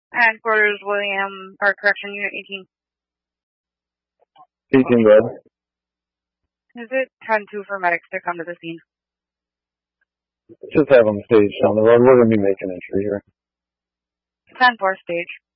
And quarters William Park Correction Unit 18. 18, go ahead. Is it 10-2 for medics to come to the scene? Just have them stage down the road. We're going to be making entry here. 10-4 stage.